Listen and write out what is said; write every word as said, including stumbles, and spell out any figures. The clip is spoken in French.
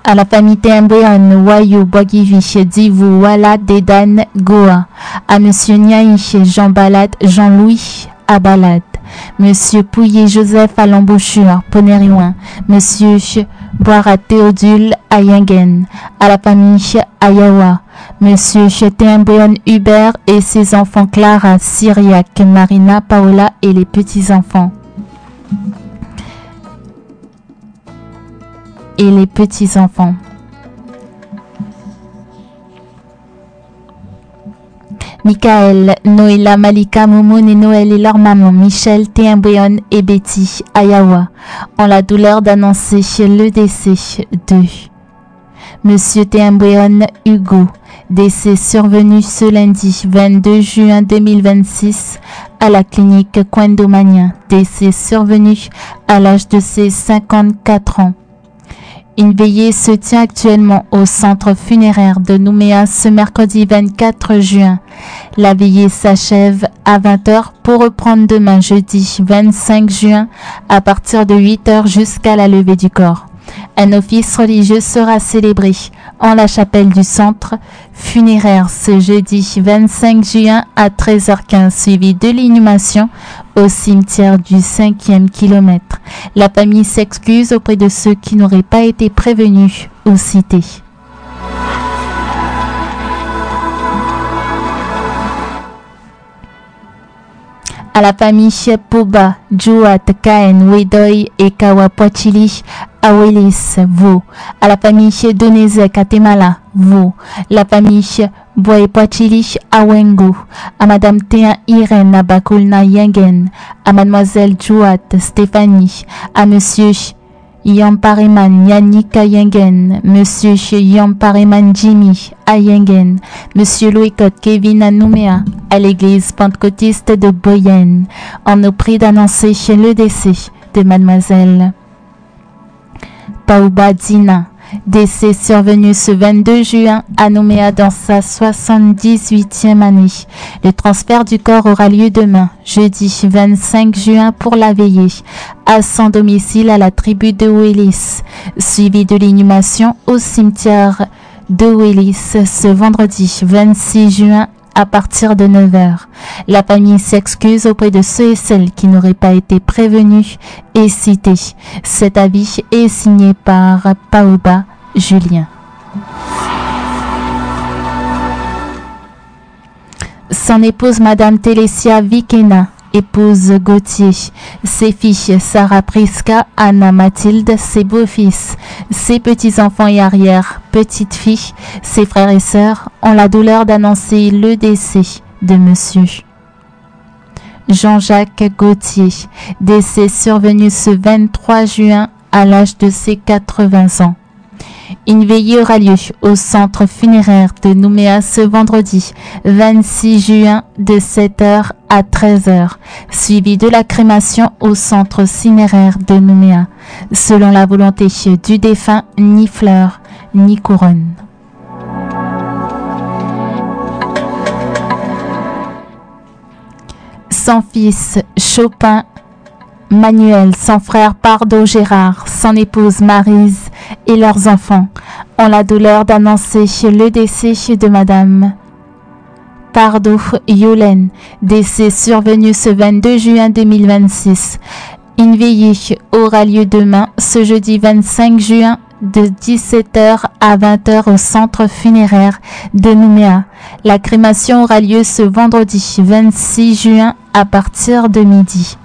À la famille Témbéon, Wayou, Boagivi, Divu, Wala, Dedan, Goa. À Monsieur Niaïch, Jean Balade, Jean-Louis, à Balade. Monsieur Pouillet, Joseph, à l'embouchure, Ponériouin. Monsieur Boira, Théodule, à Yingen. À la famille Ayawa. Monsieur Témbéon, Hubert et ses enfants Clara, Syriac, Marina, Paola et les petits-enfants. Et les petits-enfants. Michael, Noëlla, Malika, Momoun et Noël et leur maman, Michel, Témbéon et Betty, Ayawa, ont la douleur d'annoncer le décès de Monsieur Témbéon Hugo, décès survenu ce lundi vingt-deux juin deux mille vingt-six à la clinique Kwendomania, décès survenu à l'âge de ses cinquante-quatre ans. Une veillée se tient actuellement au centre funéraire de Nouméa ce mercredi vingt-quatre juin. La veillée s'achève à vingt heures pour reprendre demain jeudi vingt-cinq juin à partir de huit heures jusqu'à la levée du corps. Un office religieux sera célébré en la chapelle du centre funéraire ce jeudi vingt-cinq juin à treize heures quinze, suivi de l'inhumation au cimetière du cinquième kilomètre. La famille s'excuse auprès de ceux qui n'auraient pas été prévenus ou cités. À la famille Poba, Jouat, Kaen, Wedoy et Kawapochili, Awelis, vous. À la famille Donezek, Atemala, vous. La famille Boepochili, Awengu. À Madame Théa Irène, Abakulna Yengen. À Mademoiselle Jouat, Stéphanie. À Monsieur Yampareman Yannick Yengen, Monsieur Yampareman Jimmy à Yengen, Monsieur Louis-Code Kevin à Nouméa, à l'église pentecôtiste de Boyenne. On nous prie d'annoncer le décès de Mademoiselle Pauba Dina, décès survenu ce vingt-deux juin à Nouméa dans sa soixante-dix-huitième année. Le transfert du corps aura lieu demain, jeudi vingt-cinq juin pour la veillée, à son domicile à la tribu de Ouélis, suivi de l'inhumation au cimetière de Ouélis ce vendredi vingt-six juin à partir de neuf heures. La famille s'excuse auprès de ceux et celles qui n'auraient pas été prévenus et cités. Cet avis est signé par Paouba Julien. Son épouse Madame Télésia Vikena, épouse Gauthier, ses filles Sarah Priska, Anna Mathilde, ses beaux-fils, ses petits-enfants et arrière-petites-filles, ses frères et sœurs ont la douleur d'annoncer le décès de Monsieur Jean-Jacques Gauthier, décès survenu ce vingt-trois juin à l'âge de ses quatre-vingts ans. Une veillée aura lieu au centre funéraire de Nouméa ce vendredi vingt-six juin de sept heures à treize heures, suivi de la crémation au centre cinéraire de Nouméa, selon la volonté du défunt, ni fleurs ni couronne. Son fils Chopin Manuel, son frère Pardo Gérard, son épouse Maryse et leurs enfants ont la douleur d'annoncer le décès de Madame Pardo Yolène, décès survenu ce vingt-deux juin deux mille vingt-six. Une veillée aura lieu demain, ce jeudi vingt-cinq juin, de dix-sept heures à vingt heures au centre funéraire de Nouméa. La crémation aura lieu ce vendredi vingt-six juin à partir de midi.